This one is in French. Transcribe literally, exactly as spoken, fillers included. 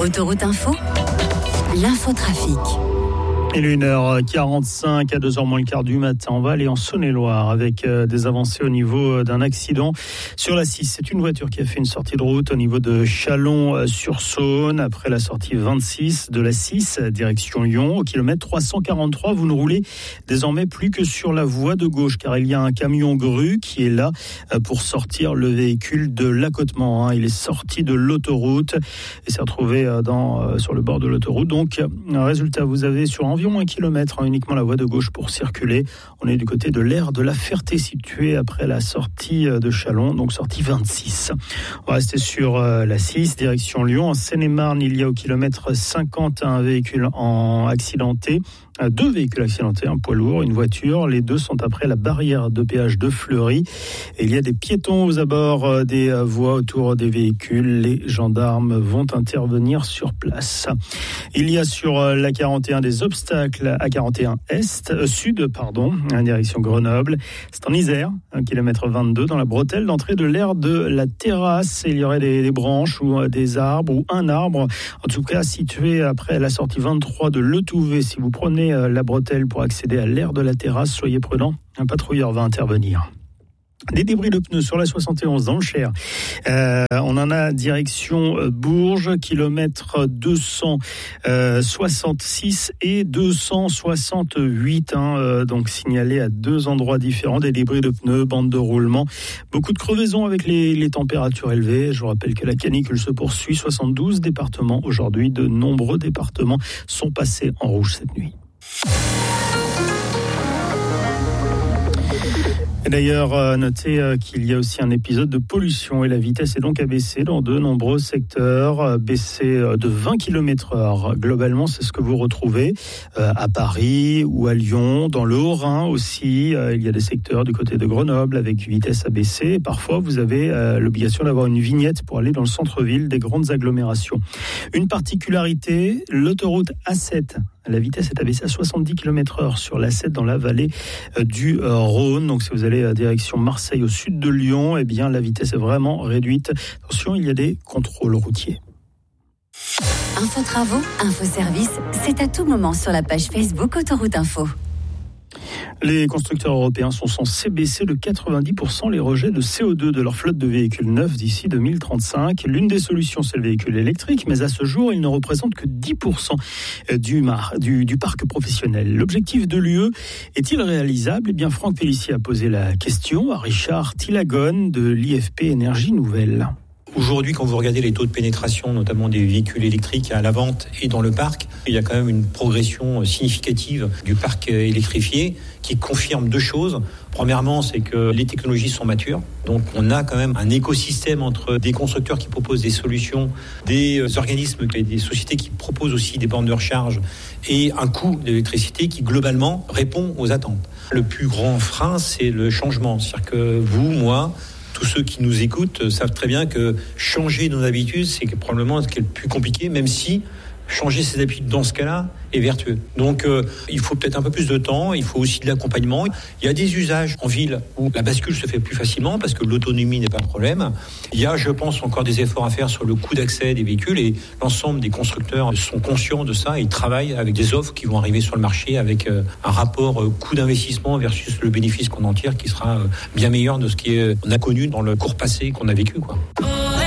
Autoroute Info, l'infotrafic. Il est une heure quarante-cinq à deux heures moins le quart du matin. On va aller en Saône-et-Loire avec des avancées au niveau d'un accident sur la six. C'est une voiture qui a fait une sortie de route au niveau de Chalon-sur-Saône après la sortie vingt-six de la six, direction Lyon. Au kilomètre trois cent quarante-trois, vous ne roulez désormais plus que sur la voie de gauche car il y a un camion grue qui est là pour sortir le véhicule de l'accotement. Il est sorti de l'autoroute et s'est retrouvé dans, sur le bord de l'autoroute. Donc, résultat, vous avez sur environ un kilomètre, hein, uniquement la voie de gauche pour circuler. On est du côté de l'aire de la Ferté, située après la sortie de Chalon, donc sortie vingt-six. On va rester sur euh, la six, direction Lyon. En Seine-et-Marne, il y a au kilomètre cinquante un véhicule en accidenté. Deux véhicules accidentés, un poids lourd, une voiture. Les deux sont après la barrière de péage de Fleury. Et il y a des piétons aux abords des voies autour des véhicules. Les gendarmes vont intervenir sur place. Il y a sur la quarante et un des obstacles à quarante et un Est, euh, Sud, pardon, en direction Grenoble. C'est en Isère, un kilomètre vingt-deux, dans la bretelle d'entrée de l'aire de la terrasse. Il y aurait des, des branches ou des arbres ou un arbre. En tout cas, situé après la sortie vingt-trois de Le Touvet. Si vous prenez la bretelle pour accéder à l'aire de la terrasse, soyez prudents, un patrouilleur va intervenir. Des débris de pneus sur la soixante et onze dans le Cher. Euh, on en a direction Bourges, kilomètre deux cent soixante-six et deux cent soixante-huit, hein, euh, donc signalés à deux endroits différents. Des débris de pneus, bande de roulement, beaucoup de crevaisons avec les, les températures élevées. Je vous rappelle que la canicule se poursuit. soixante-douze départements aujourd'hui, de nombreux départements sont passés en rouge cette nuit. Et d'ailleurs, notez qu'il y a aussi un épisode de pollution et la vitesse est donc abaissée dans de nombreux secteurs, baissée de vingt kilomètres heure. Globalement, c'est ce que vous retrouvez à Paris ou à Lyon, dans le Haut-Rhin aussi. Il y a des secteurs du côté de Grenoble avec vitesse abaissée. Parfois, vous avez l'obligation d'avoir une vignette pour aller dans le centre-ville des grandes agglomérations. Une particularité, l'autoroute A sept. La vitesse est abaissée à soixante-dix kilomètres heure sur l'A sept dans la vallée du Rhône. Donc si vous allez à direction Marseille au sud de Lyon, eh bien la vitesse est vraiment réduite. Attention, il y a des contrôles routiers. Info Travaux, Info Service, c'est à tout moment sur la page Facebook Autoroute Info. Les constructeurs européens sont censés baisser de quatre-vingt-dix pour cent les rejets de C O deux de leur flotte de véhicules neufs d'ici deux mille trente-cinq. L'une des solutions, c'est le véhicule électrique, mais à ce jour, il ne représente que dix pour cent du, mar, du, du parc professionnel. L'objectif de l'U E est-il réalisable ? Eh bien, Franck Pellissier a posé la question à Richard Tilagone de l'I F P Énergie Nouvelle. Aujourd'hui, quand vous regardez les taux de pénétration, notamment des véhicules électriques à la vente et dans le parc, il y a quand même une progression significative du parc électrifié qui confirme deux choses. Premièrement, c'est que les technologies sont matures. Donc, on a quand même un écosystème entre des constructeurs qui proposent des solutions, des organismes, des sociétés qui proposent aussi des bornes de recharge et un coût d'électricité qui, globalement, répond aux attentes. Le plus grand frein, c'est le changement. C'est-à-dire que vous, moi, tous ceux qui nous écoutent savent très bien que changer nos habitudes, c'est probablement ce qui est le plus compliqué, même si changer ses habitudes dans ce cas-là est vertueux. Donc euh, il faut peut-être un peu plus de temps, il faut aussi de l'accompagnement. Il y a des usages en ville où la bascule se fait plus facilement parce que l'autonomie n'est pas un problème. Il y a, je pense, encore des efforts à faire sur le coût d'accès des véhicules et l'ensemble des constructeurs sont conscients de ça et ils travaillent avec des offres qui vont arriver sur le marché avec euh, un rapport euh, coût d'investissement versus le bénéfice qu'on en tire qui sera euh, bien meilleur de ce qu'on a connu dans le court passé qu'on a vécu, quoi.